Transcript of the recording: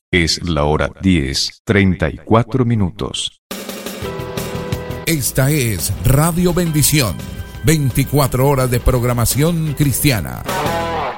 Es la hora 10:34. Esta es Radio Bendición, 24 horas de programación cristiana.